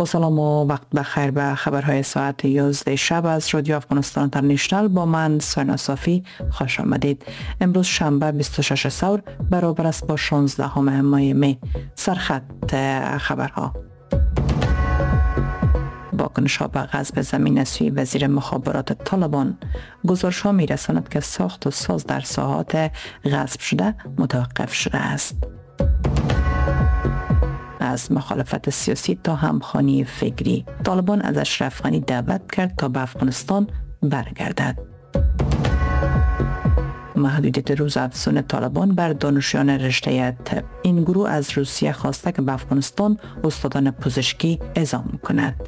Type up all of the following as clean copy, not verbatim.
با سلام و وقت بخیر به خبرهای ساعت 11 شب از رادیو افغانستان اینترنشنال با من ساینا صافی خوش آمدید. امروز شنبه 26 ثور برابر است با 16 ماه می. سرخط خبرها. واکنش ها به غصب زمین سوی وزیر مخابرات طالبان. گزارش ها می رساند که ساخت و ساز در ساحات غصب شده متوقف شده است. از مخالفت سیاسی تا همخوانی فکری، طالبان از اشرف غنی دعوت کرد تا به افغانستان برگردد. محدودیت روزافزون طالبان بر دانشجویان رشته طب. این گروه از روسیه خواسته که به افغانستان استادان پزشکی اعزام کند.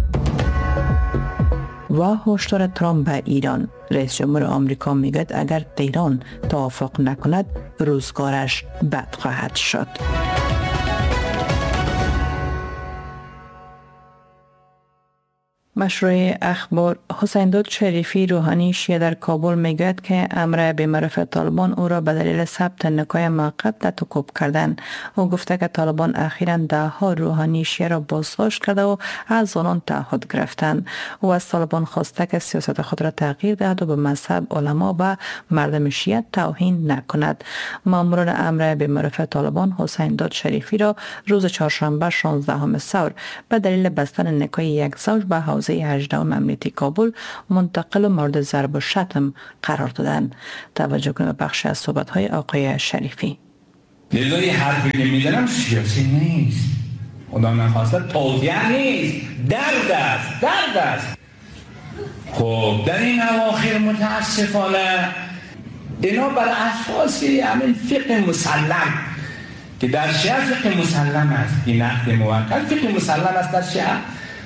و هشدار ترامپ به ایران. رئیس جمهور آمریکا میگوید اگر تهران توافق نکند روزگارش بد خواهد شد. مشروع اخبار. حسین داد شریفی روحانی شیعه در کابل میگوید که امر بی‌معرف طالبان او را به دلیل ثبت نکای موقت تکوب کردند. او گفته که طالبان اخیراً 10 روحانی شیعه را بازداشت کرده و از آنان تعهد گرفتند. او از طالبان خواسته که سیاست خود را تغییر دهد و به مذهب، علما و مردم شیعه توهین نکند. ماموران امر بی‌معرف طالبان حسین داد شریفی را روز چهارشنبه 16 ثور به دلیل بستن نکای یک زوج به حوزه 18 امنیتی کابل منتقل و مورد ضرب و شتم قرار دادند. توجه کنید به بخش از صحبت‌های آقای شریفی. لیلای حرفی که میزنم سیاسی نیست، خدا نخواسته توطئه نیست، درد است. خب در این اواخر متاسفانه اینا بر اساس همین فقه مسلم که در شیعه فقه مسلم است، این عقد موقت فقه مسلم است در شیعه،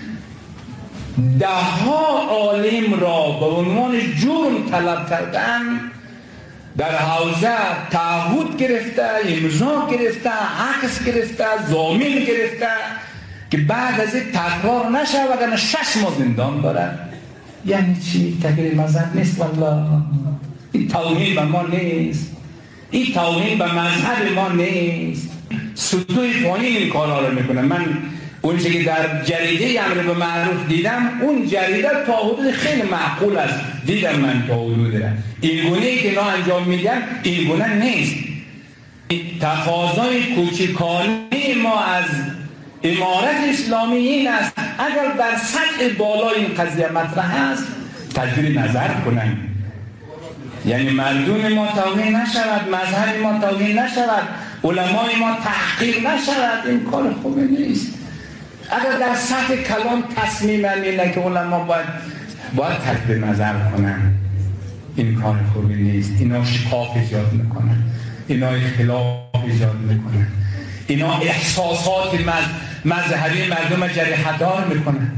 10 عالم را به عنوان جرم طلب کردن، در حوزه تعهد گرفته، امضا گرفته، عکس گرفته، ضامن گرفته که بعد از این تکرار نشه وگرنه 6 ماه زندان داره. یعنی چی؟ تغییر مذهب نیست والله. این توهین به ما نیست، این توهین به مذهب ما نیست. سطوح پایین این کارها رو میکنه. من اون چیزی که در جریده امر به معروف دیدم، اون جریده تا حدود خیلی معقول است. دیدم من تا حدود این گونه‌ای که اینا انجام میدن این گونه نیست. تقاضای کوچکانه ما از امارت اسلامی این است اگر در سطح بالا این قضیه مطرح است تجدید نظر کنن، یعنی مردم ما توهین نشود، مذهب ما توهین نشود، علمای ما تحقیر نشود. این کار خوبی نیست. اگر در سطح کلام تصمیم اینه که علما باید تجدید نظر کنن، این کار خوبی نیست. اینا شقاق ایجاد میکنن، اینا اختلاف ایجاد میکنن، اینا احساسات مذهبی مردم جریحه‌دار میکنن.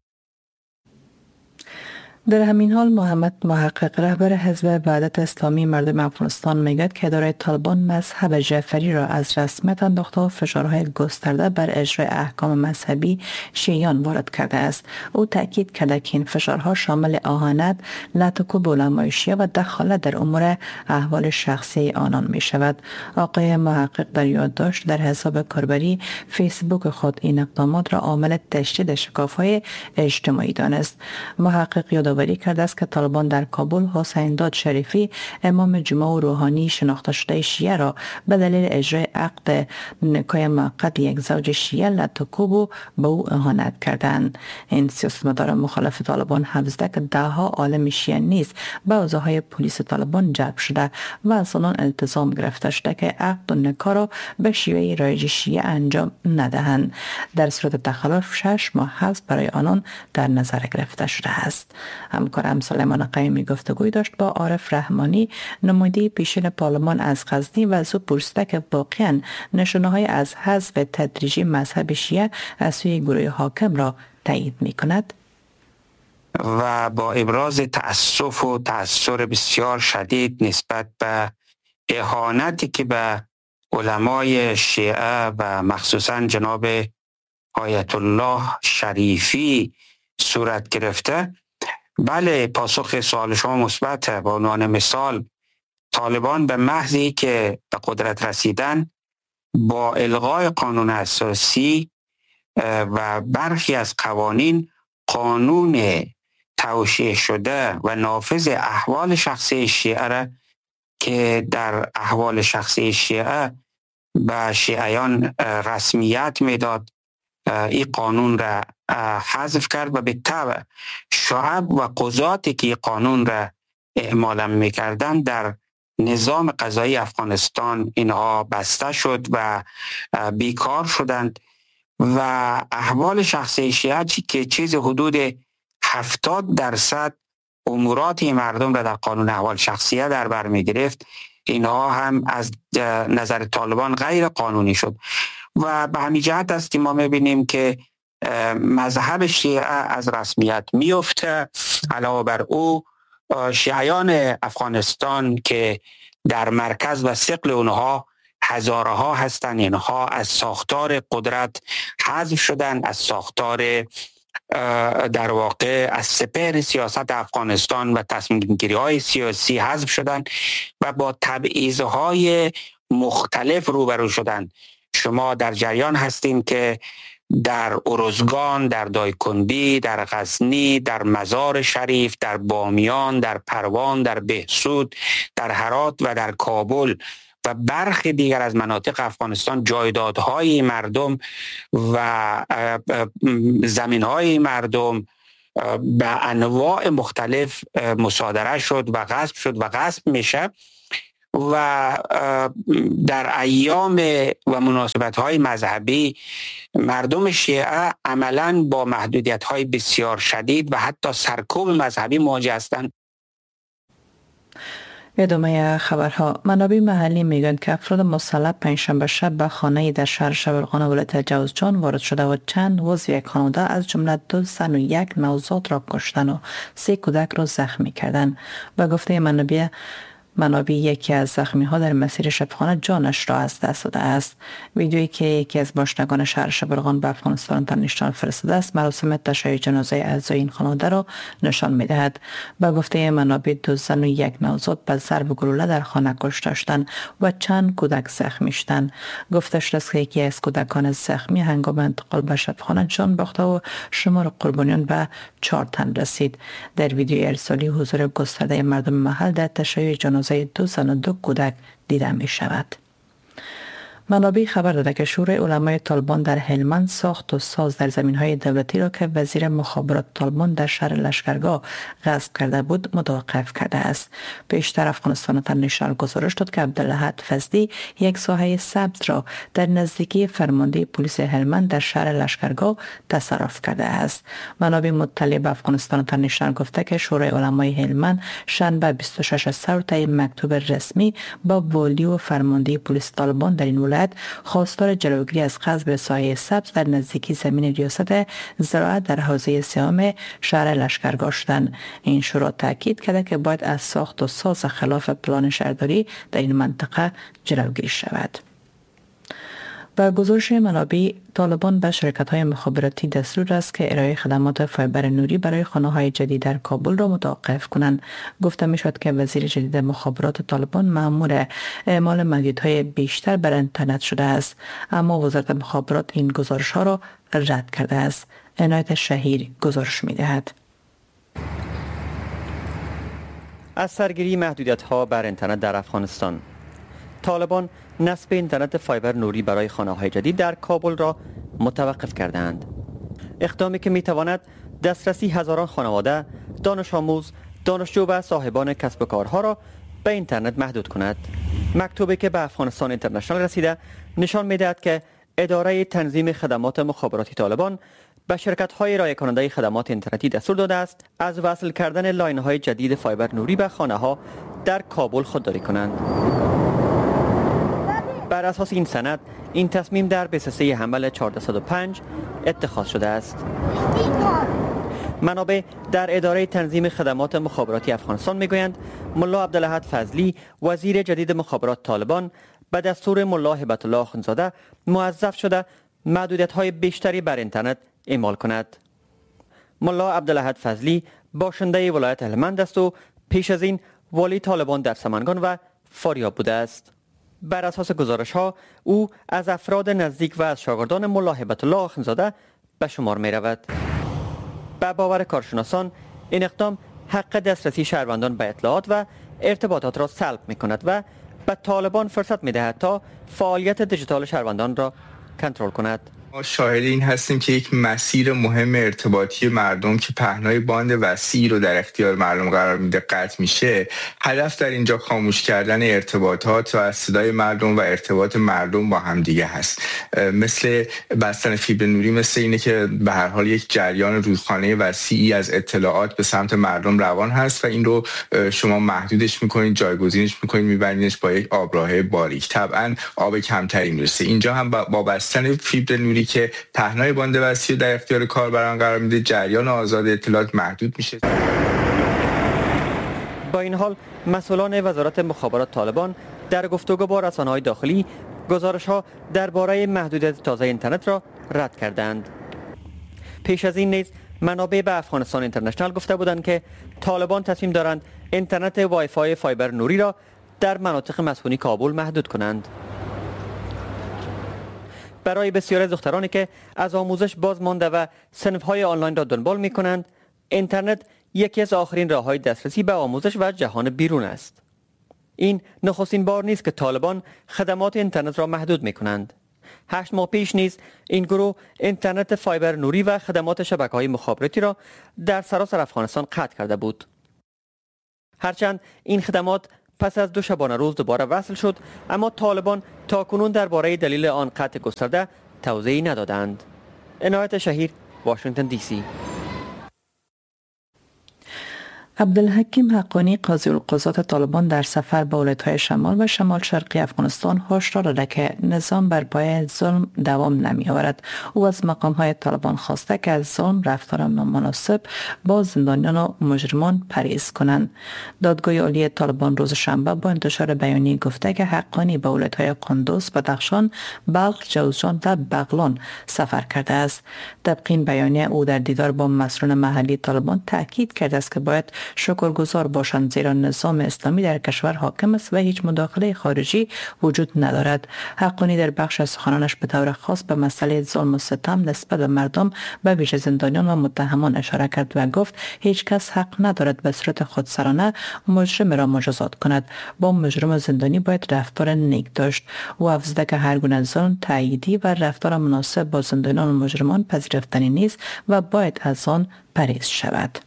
در همین حال محمد محقق رهبر حزب وحدت اسلامی مردم افغانستان میگوید که اداره طالبان مذهب جعفری را از رسمیت انداخته و فشارهای گسترده بر اجرای احکام مذهبی شیعیان وارد کرده است. او تاکید کرده که این فشارها شامل اهانت، لطکوب علمای شیعه و دخالت در امور احوال شخصی آنان می شود. آقای محقق در یادداشت در حساب کاربری فیسبوک خود این اقدامات را عامل تشدید شکاف‌های اجتماعی دانست. محقق یادآوری کرده است که طالبان در کابل حسین داد شریفی امام جمعه و روحانی شناخته شده شیعه را به دلیل اجرای عقد نکاح موقت یک زوج شیعه لطکوب و به او اهانت کردند. این سیاستمدار مخالف طالبان حفظ که 10 عالم شیعه نیز به حوزه‌های پلیس طالبان جلب شده و از آنان التزام گرفته شده که عقد و نکاح را به شیوه رایج شیعه انجام ندهند. در صورت تخلف 6 ماه حبس برای آنان در نظر گرفته شده است. همکارم سلیمان قیمی گفتگوی داشت با عارف رحمانی، نماینده پیشین پارلمان از غزنی، و از او پرسیده که واقعا نشانه‌های از حذف تدریجی مذهب شیعه از سوی گروه حاکم را تایید می‌کند و با ابراز تأسف و تأثیر بسیار شدید نسبت به اهانتی که به علمای شیعه و مخصوصا جناب آیت الله شریفی صورت گرفته. بله، پاسخ سوال شما مثبته. به عنوان مثال طالبان به محضی که به قدرت رسیدن با الغای قانون اساسی و برخی از قوانین قانون توشیح شده و نافذ احوال شخصی شیعه را که در احوال شخصی شیعه به شیعیان رسمیت میداد، این قانون را حذف کرد و به طبع شعب و قضاتی که این قانون را اعمال میکردن در نظام قضایی افغانستان اینها بسته شد و بیکار شدند و احوال شخصی شیعه که چیز حدود 70% امورات مردم را در قانون احوال شخصیه در بر می گرفت، اینها هم از نظر طالبان غیر قانونی شد و به همین جهت است ما می بینیم که مذهب شیعه از رسمیت می افته. علاوه بر او شیعیان افغانستان که در مرکز و ثقل اونها هزارها هستند، اینها از ساختار قدرت حذف شدن، از ساختار در واقع از سپهر سیاست افغانستان و تصمیم گیری های سیاسی حذف شدن و با تبعیض‌های مختلف روبرو شدن. شما در جریان هستین که در ارزگان، در دایکندی، در غزنی، در مزار شریف، در بامیان، در پروان، در بهسود، در هرات و در کابل و برخی دیگر از مناطق افغانستان جایدادهای مردم و زمینهای مردم به انواع مختلف مصادره شد و غصب شد و غصب میشه و در ایام و مناسبت‌های مذهبی مردم شیعه عملاً با محدودیت‌های بسیار شدید و حتی سرکوب مذهبی مواجه هستند. ادامه خبرها. منابع محلی میگویند که افراد مسلح پنجشنبه شب به خانه در شهر شبرغان ولایت جوزجان وارد شده و چند عضو یک خانواده از جمله 2 زن و 1 نوزاد را کشتند و 3 کودک را زخمی کردند. به گفته منابع یکی از زخمی ها در مسیر شبخانه جانش را از دست داده است. ویدیویی که یکی از باشندگان شهر شبرغان به افغانستان اینترنشنال فرستاده است مراسم تشییع جنازه اعضای این خانواده را نشان می‌دهد. به گفته منابع 2 زن و 1 نوزاد به ضرب گلوله در خانه کشته شدند و چند کودک زخمی شدند. گفته شده است که یکی از کودکان زخمی هنگام انتقال به شبخانه جان باخته و شمار قربانیان به 4 تن رسید. در ویدیو ارسالی حضور گسترده مردم محل در تشییع جنازه 2 زن و 2 کودک دیده می شود. منابع خبر داده که شورای علمای طالبان در هلمند ساخت و ساز در زمین‌های دولتی را که وزیر مخابرات طالبان در شهر لشکرگاه غصب کرده بود متوقف کرده است. پیشتر افغانستان اینترنشنال گزارش داد که عبدالاحد فضلی یک ساحه سبز را در نزدیکی فرمانده پلیس هلمند در شهر لشکرگاه تصرف کرده است. منابع مطلع به افغانستان اینترنشنال گفته که شورای علمای هلمند شنبه 26 سور طی مکتوب رسمی با والی و فرمانده پلیس طالبان در این خواستار جلوگیری از غصب ساحه سبز در نزدیکی زمین ریاست زراعت در حوزه سیام شهر لشکرگاه شدند. این شورا تاکید کرده که باید از ساخت و ساز خلاف پلان شهرداری در این منطقه جلوگیری شود. با گزارش منابع طالبان به شرکت‌های مخابراتی دستور است که ارائه خدمات فایبر نوری برای خانه‌های جدید در کابل را متوقف کنند. گفته می‌شد که وزیر جدید مخابرات طالبان مأمور اعمال محدودیت‌های بیشتر بر اینترنت شده است، اما وزارت مخابرات این گزارش‌ها را رد کرده است. عنایت شهیر گزارش می‌دهد. از سرگیری محدودیت‌ها بر اینترنت در افغانستان، طالبان نصب اینترنت فایبر نوری برای خانه‌های جدید در کابل را متوقف کردند. اقدامی که می‌تواند دسترسی هزاران خانواده، دانش آموز، دانشجو و صاحبان کسب و کارها را به اینترنت محدود کند. مکتوبی که به افغانستان اینترنشنال رسیده نشان می‌دهد که اداره تنظیم خدمات مخابراتی طالبان به شرکت‌های ارائه کننده خدمات اینترنتی دستور داده است از وصل کردن لاین‌های جدید فایبر نوری به خانه‌ها در کابل خودداری کنند. بر اساس این سند، این تصمیم در بسسه حمل 1405 اتخاذ شده است. منابع در اداره تنظیم خدمات مخابراتی افغانستان میگویند ملا عبدالاحد فضلی وزیر جدید مخابرات طالبان به دستور ملا هبت الله اخندزاده موظف شده محدودیت‌های بیشتری بر اینترنت اعمال کند. ملا عبدالاحد فضلی باشنده ولایت هلمند است و پیش از این والی طالبان در سمنگان و فاریاب بوده است. بر اساس گزارش‌ها او از افراد نزدیک و از شاگردان ملا هیبت الله آخوندزاده به شمار می‌رود. به باور کارشناسان این اقدام حق دسترسی شهروندان به اطلاعات و ارتباطات را سلب می‌کند و به طالبان فرصت می‌دهد تا فعالیت دیجیتال شهروندان را کنترل کند. ما شاهد این هستیم که یک مسیر مهم ارتباطی مردم که پهنای باند وسیعی رو در اختیار مردم قرار میده قطع میشه. هدف در اینجا خاموش کردن ارتباطات و از صدای مردم و ارتباط مردم با همدیگه هست. مثل بستن فیبر نوری، مثل اینه که به هر حال یک جریان رودخانه وسیعی از اطلاعات به سمت مردم روان هست و این رو شما محدودش میکنید، جایگزینش میکنید، میبرینش با یک آبراهه باریک. طبعا آب کمتری میرسه. اینجا هم با بستن فیبر نوری که پهنای باند وسیع در اختیار کاربران قرار میده، جریان آزاد اطلاعات محدود میشه. با این حال مسئولان وزارت مخابرات طالبان در گفتگو با رسانه‌های داخلی گزارش‌ها درباره محدودیت تازه اینترنت را رد کردند. پیش از این نیز منابع به افغانستان اینترنشنال گفته بودند که طالبان تصمیم دارند اینترنت وای فای فایبر نوری را در مناطق مسکونی کابل محدود کنند. برای بسیاری از دخترانی که از آموزش باز مانده و صنف‌های آنلاین را دنبال می‌کنند، اینترنت یکی از آخرین راه‌های دسترسی به آموزش و جهان بیرون است. این نخستین بار نیست که طالبان خدمات اینترنت را محدود می‌کنند. 8 ماه پیش نیز این گروه اینترنت فایبر نوری و خدمات شبکه‌های مخابراتی را در سراسر افغانستان قطع کرده بود. هرچند این خدمات پس از 2 شبانه روز دوباره وصل شد، اما طالبان تاکنون درباره دلیل آن قطع گسترده توضیحی ندادند. عنایت شهیر، واشنگتن دی سی. عبدالحکیم حقانی قاضی القضات طالبان در سفر به ولایت‌های شمال و شمال شرقی افغانستان هشدار داده که نظام بر پایه ظلم دوام نمی‌آورد. او از مقام‌های طالبان خواسته که از ظلم، رفتار نامناسب با زندانیان و مجرمان پرهیز کنند. دادگاه عالی طالبان روز شنبه با انتشار بیانیه گفته که حقانی به ولایت‌های قندوز، بدخشان، بلخ، جوزجان و بغلان سفر کرده است. طبق این بیانیه او در دیدار با مسئولان محلی طالبان تاکید کرده است که باید شکرگزار باشند، زیرا نظام اسلامی در کشور حاکم است و هیچ مداخله خارجی وجود ندارد. حقانی در بخش از سخنانش به طور خاص به مسئله ظلم و ستم نسبت به مردم، به ویژه زندانیان و متهمان اشاره کرد و گفت هیچ کس حق ندارد به صورت خودسرانه مجرم را مجازات کند. با مجرم زندانی باید رفتار نیک داشت. او افزوده که هر گونه ظلم، تاییدی و رفتار مناسب با زندانیان و مجرمان پذیرفتنی نیست و باید از آن پرهیز شود.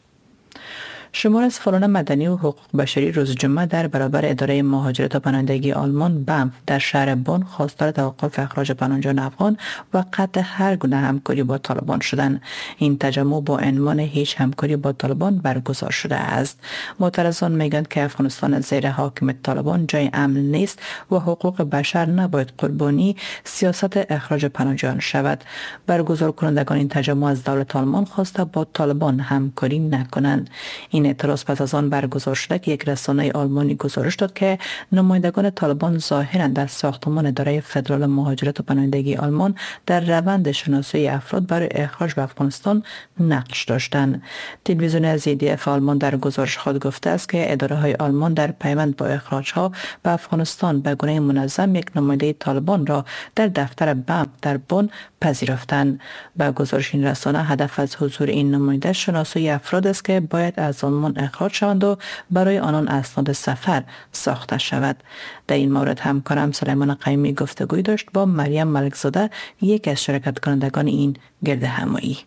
شمار از فعالان مدنی و حقوق بشری روز جمعه در برابر اداره مهاجرت و پناهندگی آلمان بنف در شهر بن خواستار توقف اخراج پناهجویان افغان و قطع هر گونه همکاری با طالبان شدند. این تجمع با عنوان هیچ همکاری با طالبان برگزار شده است. معترضان میگویند که افغانستان زیر حاکمیت طالبان جای امن نیست و حقوق بشر نباید قربانی سیاست اخراج پناهجویان شود. برگزار کنندگان این تجمع از دولت آلمان خواسته با طالبان همکاری نکنند. این اعتراض پس از آن برگزار شده که یک رسانه آلمانی گزارش داد که نمایندگان طالبان ظاهراً در ساختمان اداره فدرال مهاجرت و پناهندگی آلمان در روند شناسایی افراد برای اخراج به افغانستان نقش داشتند. تلویزیون ZDF آلمان در گزارش خود گفته است که اداره‌های آلمان در پیوند با اخراج‌ها به افغانستان به گونه منظم یک نماینده طالبان را در دفتر بنف در بن پذیرفتند. با گزارش این رسانه هدف از حضور این نماینده شناسایی افراد است که باید از آلمان اخراج شوند و برای آنان اسناد سفر ساخته شود. در این مورد همکارم سلیمان قیمی گفتگوی داشت با مریم ملکزاده، یک از شرکت کنندگان این گرد همایی.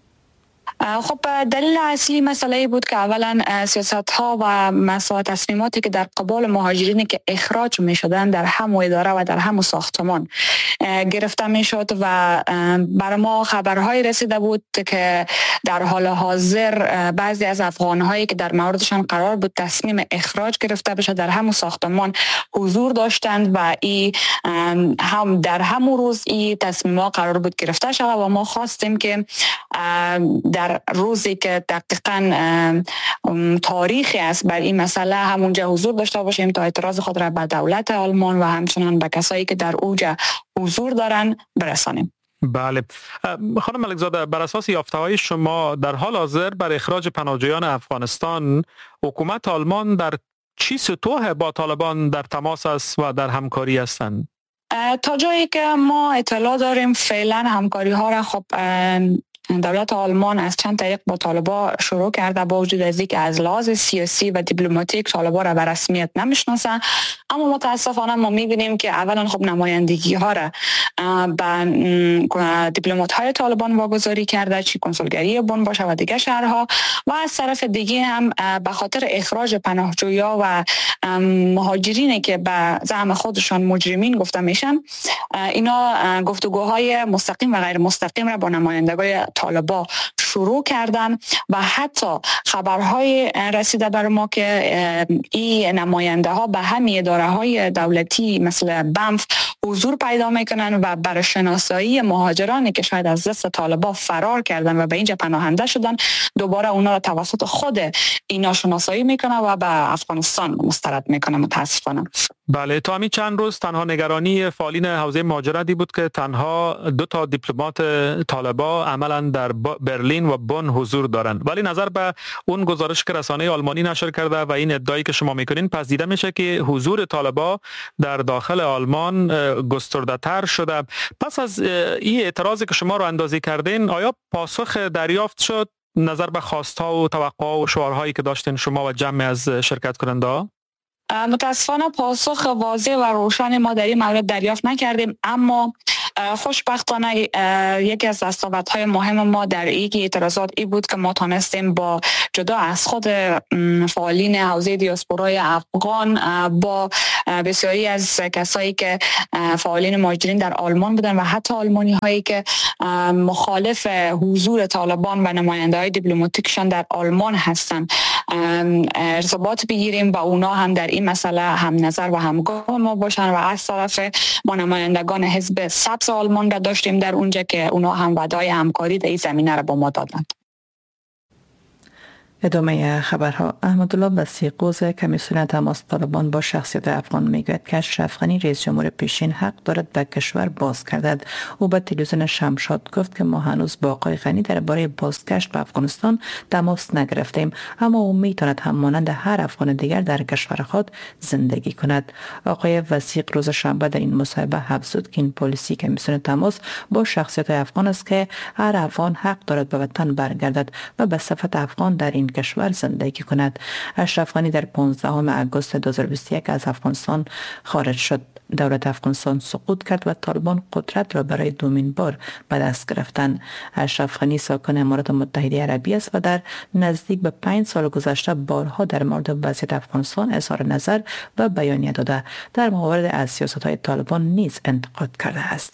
خب دلیل اصلی مسئله بود که اولا سیاست ها و تصمیماتی که در قبال مهاجرینی که اخراج می شدن در همو اداره و در همو ساختمان گرفته می شد و بر ما خبرهای رسیده بود که در حال حاضر بعضی از افغان هایی که در موردشان قرار بود تصمیم اخراج گرفته بشه در همو ساختمان حضور داشتند و هم در همو روز این تصمیم ها قرار بود گرفته شود و ما خواستیم که در روزی که دقیقاً تاریخی است بر این مسئله همونجا حضور داشته باشیم تا اعتراض خود را به دولت آلمان و همچنان به کسایی که در اوجا حضور دارن برسانیم. بله خانم ملکزاده، بر اساس یافته‌های شما در حال حاضر بر اخراج پناهجویان افغانستان حکومت آلمان در چی سطوح با طالبان در تماس است و در همکاری هستند؟ تا جایی که ما اطلاع داریم فعلا همکاری ها را خب دولت آلمان از چند طریق با طالبان شروع کرده، با وجود از اینکه از لحاظ سیاسی و دیپلماتیک طالبان را به رسمیت نمیشناسن، اما متاسفانه ما میبینیم که اولا خب نمایندگی ها را به دیپلمات های طالبان واگذاری کرده، چی کنسولگری بن باشه و دیگه شهرها، و از طرف دیگه هم به خاطر اخراج پناهجویا و مهاجرینی که به زعم خودشان مجرمین گفته میشن، اینا گفتگوهای مستقیم و غیر مستقیم را با نمایندگان طالبان شروع کردن و حتی خبرهای رسیده بر ما که این نماینده ها به همین اداره های دولتی مثل بنف حضور پیدا میکنن و برای شناسایی مهاجرانی که شاید از دست طالبان فرار کردن و به اینجا پناهنده شدن، دوباره اونا را توسط خود اینا شناسایی میکنن و به افغانستان مسترد میکنن. متاسفانه بله، تا همین چند روز تنها نگرانی فعالین حوزه مهاجرتی بود که تنها 2 دیپلمات طالبان عملا در برلین و بن حضور دارند، ولی نظر به اون گزارش که رسانه آلمانی نشر کرده و این ادعایی که شما میکنین، پس دیده میشه که حضور طالبان در داخل آلمان گسترده تر شده. پس از این اعتراضی که شما رو اندازی کردین، آیا پاسخ دریافت شد نظر به خواست‌ها و توقع‌ها و شعارهایی که داشتین شما و جمع از شرکت کننده؟ متاسفانه پاسخ واضح و روشن ما در این مورد دریافت نکردیم، اما خوشبختانه یکی از دستاوردهای مهم ما در این اعتراضات ای بود که ما تانستیم با جدا از خود فعالین حوزه دیاسپورای افغان با بسیاری از کسایی که فعالین مهاجرین در آلمان بودن و حتی آلمانی هایی که مخالف حضور طالبان و نماینده های دیپلماتیکشان در آلمان هستند ارتباط بگیریم و اونا هم در این مسئله هم نظر و همگام ما باشن، و از طرف ما نمایندگان حزب سبز آلمان را داشتیم در اونجا که اونا هم وعده همکاری در این زمینه را با ما دادند. ادامه خبرها. احمدالله بسیقوز کمیسیون تماس طالبان با شخصیت افغان میگوید که اشرف غنی رئیس جمهور پیشین حق دارد به کشور باز گردد. او به تلویزیون شمشاد گفت که ما هنوز با آقای غنی درباره بازگشت به افغانستان تماس نگرفتیم، اما او میتواند هم مانند هر افغان دیگر در کشور خود زندگی کند. آقای وثیق روز شنبه در این مصاحبه افزود که این پالیسی کمیسیون تماس با شخصیت افغان است که هر افغان حق دارد به وطن برگردد و به صفت افغان در این کشور زندگی کند. اشرف غنی در 15 اگست 2021 از افغانستان خارج شد. دولت افغانستان سقوط کرد و طالبان قدرت را برای دومین بار به دست گرفتند. اشرف غنی ساکن امارات متحده عربی است و در نزدیک به 5 سال گذشته بارها در مورد وضعیت افغانستان اظهار نظر و بیانیه داده. در مورد از سیاست‌های طالبان نیز انتقاد کرده است.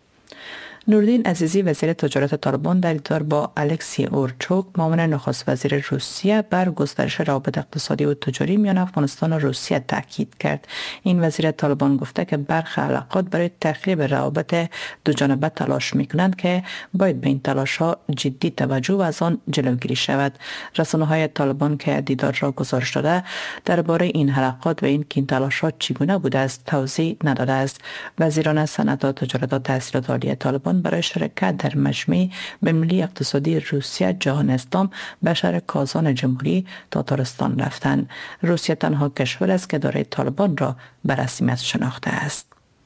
نوردین عزیزی وزیر تجارت طالبان در دیدار با الکسی اورچوک معاون نخست وزیر روسیه بر گسترش روابط اقتصادی و تجاری میان افغانستان و روسیه تاکید کرد. این وزیر طالبان گفته که برخی علاقات برای تخریب روابط دو جانبه تلاش میکنند که باید به این تلاش ها جدی توجه و از آن جلوگیری شود. رسانه‌های طالبان که دیدار را گزارش داده درباره این حلقات و این که این تلاش ها چگونه بوده است توضیح نداده است. وزیران صنعت و تجارت و تحصیلات عالی طالبان برای شرکت در مجمع ملی اقتصادی روسیه جهان اسلام به شهر کازان جمهوری تاتارستان رفتند. روسیه تنها کشور است که اداره طالبان را به رسمیت شناخته است.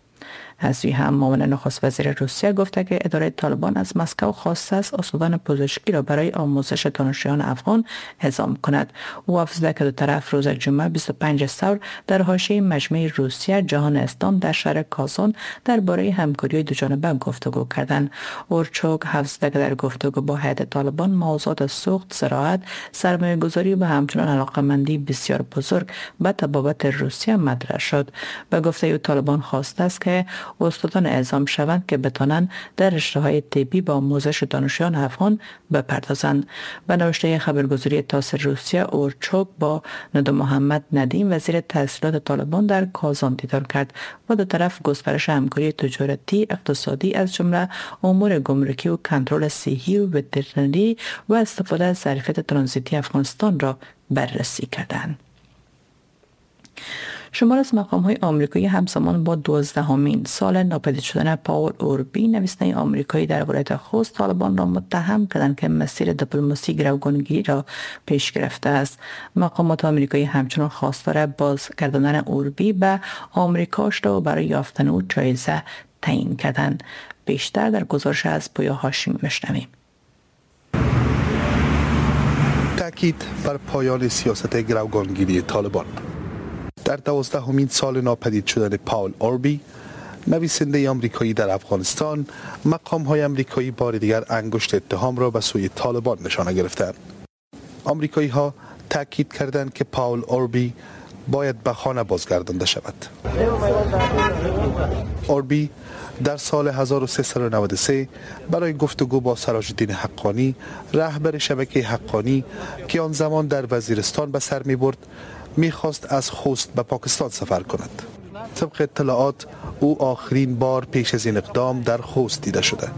از این هم معاون نخست وزیر روسیه گفته که اداره طالبان از مسکو خواسته است استادان پزشکی را برای آموزش دانشجویان افغان اعزام کند. او افزوده که دو طرف روز جمعه 25 ثور در حاشیه مجمع روسیه جهان اسلام در شهر کازان درباره همکاری دو جانبه گفتگو کردند. اورچوک افزوده که در گفتگو با هیئت طالبان موضوعات سوخت، زراعت، سرمایه‌گذاری و همچنین علاقه‌مندی بسیار بزرگ به تبابت روسیه مطرح شد. به گفته طالبان خواسته است که استادان اعزام شوند که بتوانند در رشته‌های طبی با آموزش دانشجویان افغان بپردازند. به نوشته خبرگزاری تاس روسیه اورچوک با ندو محمد ندیم وزیر تحصیلات طالبان در کازان دیدار کرد و دو طرف گسترش همکاری تجارتی، اقتصادی از جمله امور گمرکی و کنترل صحی و وترینری و استفاده از ظرفیت ترانزیتی افغانستان را بررسی کردند. شمار از مقام‌های آمریکایی همزمان با 12مین سال ناپدید شدن پاول اوربی، نویسنده آمریکایی در ولایت خوست، طالبان را متهم کردند که مسیر دیپلماسی گروگانگیری را پیش گرفته است. مقامات آمریکایی همچنان خواستار بازگرداندن اوربی به آمریکا شده و برای یافتن او جایزه تعیین کردند. بیشتر در گزارش از پویا هاشمی میشنویم. تأکید بر پایان سیاست گروگانگیری طالبان. در 12مین سال ناپدید شدن پاول اوربی، نویسنده آمریکایی در افغانستان، مقام‌های آمریکایی بار دیگر انگشت اتهام را به سوی طالبان نشانه گرفتند. آمریکایی‌ها تأکید کردند که پاول اوربی باید به خانه بازگردانده شود. اوربی در سال 1393 برای گفتگو با سراج الدین حقانی، رهبر شبکه حقانی که آن زمان در وزیرستان به سر می‌برد، می‌خواست از خوست به پاکستان سفر کند. طبق اطلاعات او آخرین بار پیش از این اقدام در خوست دیده شده.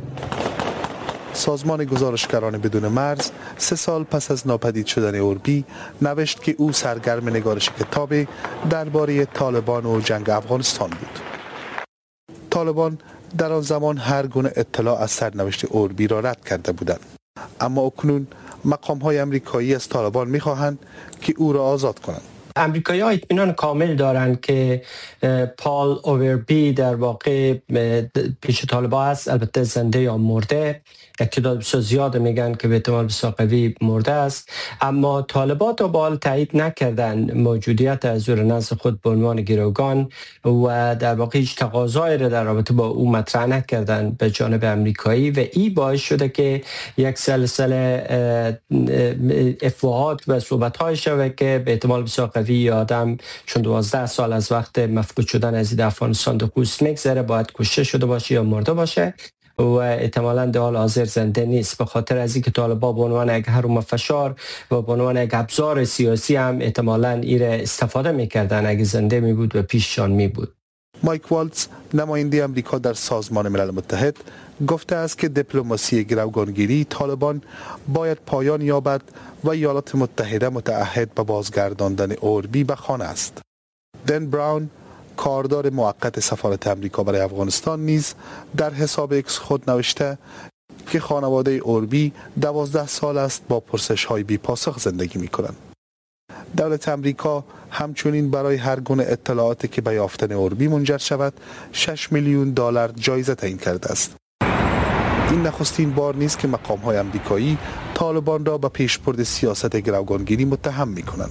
سازمان گزارشگران بدون مرز 3 سال پس از ناپدید شدن اوربی نوشت که او سرگرم نگارش کتاب درباره طالبان و جنگ افغانستان بود. طالبان در آن زمان هر گونه اطلاع از سرنوشت اوربی را رد کرده بودند، اما اکنون مقام‌های آمریکایی از طالبان می‌خواهند که او را آزاد کنند. امریکایی‌ها اطمینان کامل دارند که پاول اوربی در واقع پیش طالبان است، البته زنده یا مرده. تعداد بسیار زیاد میگن که به احتمال بسیار قوی مرده است، اما طالبان تا به حال تایید نکردند موجودیت از او را نزد خود به عنوان گروگان و در واقع هیچ تقاضایی را در رابطه با او مطرح نکردند به جانب امریکایی و این باعث شده که یک سلسله افواهات و صحبت‌های شود که به احتمال بسیار قوی آدم چون 12 سال از وقت مفقود شدن از افغانستان در خوست میگذره، باید کشته شده باشه یا مرده باشه و احتمالاً در حال حاضر زنده نیست، به خاطر از اینکه طالبان به عنوان یک هرم فشار و به عنوان یک ابزار سیاسی هم احتمالاً ایره استفاده میکردن اگه زنده می بود و پیششان می بود. مایک والتز، نماینده آمریکا در سازمان ملل متحد، گفته است که دیپلماسی گروگانگیری طالبان باید پایان یابد و ایالات متحده متعهد به بازگرداندن اوربی به خانه است. دن براون، کاردار موقت سفارت آمریکا برای افغانستان، نیز در حساب اکس خود نوشته که خانواده اوربی 12 سال است با پرسش‌های بی‌پاسخ زندگی می‌کنند. دولت آمریکا همچنین برای هر گونه اطلاعاتی که به یافتن اوربی منجر شود 6 میلیون دلار جایزه تعیین کرده است. این نخستین بار نیست که مقام‌های آمریکایی طالبان را به پیشبرد سیاست گروگانگیری متهم می‌کنند.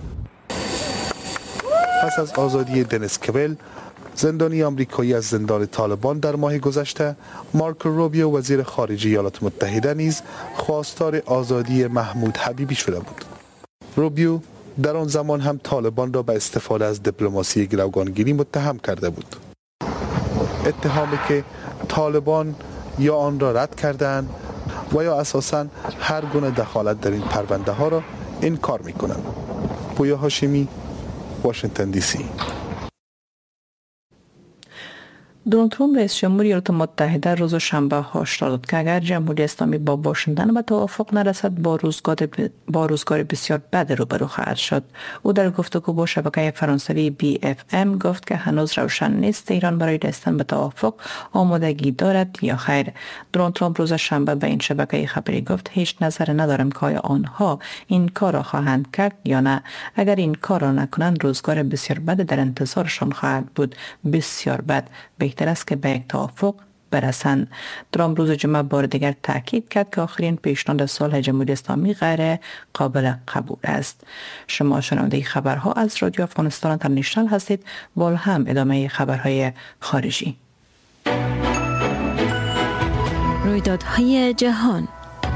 پس از آزادی دنیس کویل، زندانی آمریکایی از زندان طالبان در ماه گذشته، مارکو روبیو وزیر خارجه ایالات متحده نیز خواستار آزادی محمود حبیبی شده بود. روبیو در آن زمان هم طالبان را به استفاده از دیپلماسی گروگانگیری متهم کرده بود. اتهامی که طالبان یا آن را رد کردند و یا اساساً هر گونه دخالت در این پرونده ها را انکار می‌کنند. پویا هاشمی، واشنگتن دی سی. دونالد ترامپ رئیس جمهور ایالات متحده روز شنبه هشدار داد که اگر جمهوری اسلامی با واشنگتن به توافق نرسد با روزگار بسیار بد روبرو خواهد شد. او در گفتگو با شبکه فرانسوی BFM گفت که هنوز روشن نیست ایران برای رسیدن به توافق آمادگی دارد یا خیر. دونالد ترامپ روز شنبه به این شبکه خبری گفت هیچ نظر ندارم که آیا آنها این کار را خواهند کرد یا نه. اگر این کار را نکنند روزگار بسیار بد در انتظارشان خواهد بود، بسیار بد. بهتر است که به یک توافق برسند. ترامپ روز جمعه بار دیگر تاکید کرد که آخرین پیشنهاد صلح جمهوری اسلامی غیر قابل قبول است. شما شنونده خبرها از رادیو افغانستان اینترنشنال هستید. با هم ادامه خبرهای خارجی. رویدادهای جهان.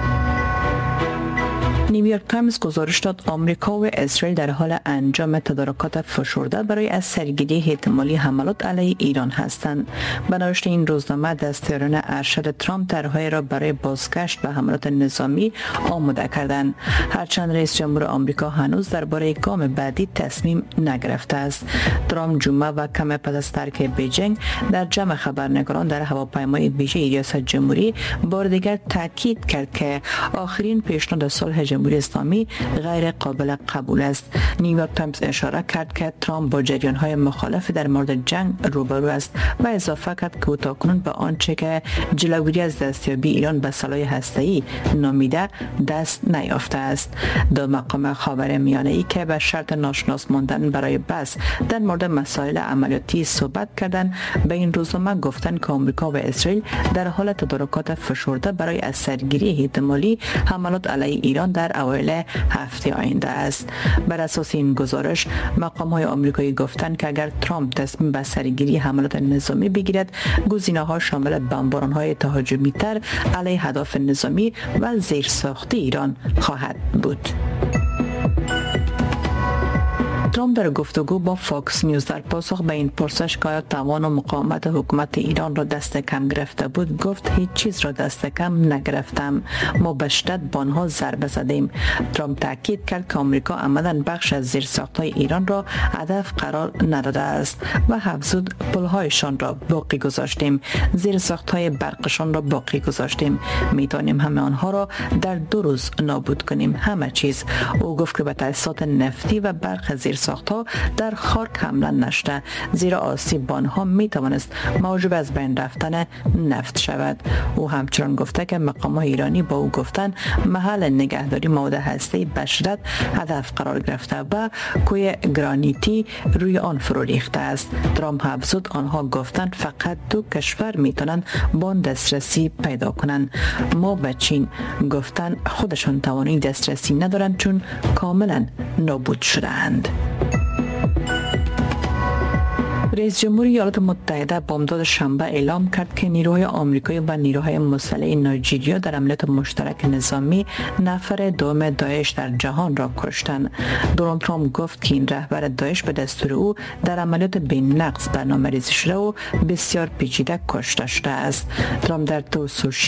نیویورک تایمز گزارش داد آمریکا و اسرائیل در حال انجام تدارکات فشرده برای از سرگیری احتمالی حملات علیه ایران هستند. به نوشت این روزنامه دستیاران ارشد ترامپ طرح‌های را برای بازگشت به حملات نظامی آماده کردند. هرچند رئیس جمهور آمریکا هنوز درباره گام بعدی تصمیم نگرفته است. ترامپ جمعه و کم پس از ترک بیجینگ در جمع خبرنگاران در هواپیمای ویژه ریاست جمهوری بار دیگر تاکید کرد که آخرین پیشنهاد صلح جمهوری اسلامی غیر قابل قبول است. نیویورک تایمز اشاره کرد که ترامپ با جریان‌های مخالف در مورد جنگ روبرو است و اضافه کرد که او تاکنون به آنچه که جلوگیری از دستیابی ایران به سلاح هسته‌ای نامیده دست نیافته است. دو مقام خاورمیانه‌ای که به شرط ناشناس ماندن برای بحث در مورد مسائل عملیاتی صحبت کردند به این روزنامه گفتند که آمریکا و اسرائیل در حال تدارکات فشرده برای از سرگیری احتمالی حملات علیه ایران در اوایل هفته آینده است. بر اساس این گزارش مقام‌های آمریکایی گفتند که اگر ترامپ تصمیم به سرگیری حملات نظامی بگیرد، گزینه‌ها شامل بمباران‌های تهاجمی‌تر علیه اهداف نظامی و زیرساختی ایران خواهد بود. ترامپ در گفتگو با فاکس نیوز در پاسخ به این پرسش که آیا توان و مقاومت حکومت ایران را دست کم گرفته بود گفت هیچ چیز را دست کم نگرفتم، ما به شدت به آنها ضربه زدیم. ترامپ تاکید کرد که آمریکا عمداً بخش از زیرساخت‌های ایران را هدف قرار نداده است و افزود پل‌هایشان را باقی گذاشتیم، زیرساخت‌های برقشان را باقی گذاشتیم، می‌توانیم همه آنها را در 2 روز نابود کنیم، همه چیز. او گفت که به تأسیسات نفتی و برق زیرساخت‌ها در خاک حمله نشده، زیرا آسیب به آنها می‌توانست موجب از بین رفتن نفت شود. او همچنان گفته که مقام‌های ایرانی با او گفتند محل نگهداری مواد هسته‌ای به شدت هدف قرار گرفته و کوه گرانیتی روی آن فرو ریخته است. ترامپ افزود آنها گفتند فقط 2 کشور میتونند با آن دسترسی پیدا کنند. ما به چین گفتند خودشان توانایی دسترسی ندارند چون کاملا نابود شدند. رئیس جمهوری ایالات متحده بامداد شنبه اعلام کرد که نیروهای آمریکایی و نیروهای مسلح نایجیریا در عملیات مشترک نظامی نفر دوم داعش در جهان را کشتند. دونالد ترامپ گفت که این رهبر داعش به دستور او در عملیات بی‌نقص برنامه‌ریزی شده و بسیار پیچیده کشته شده است. ترامپ در توییت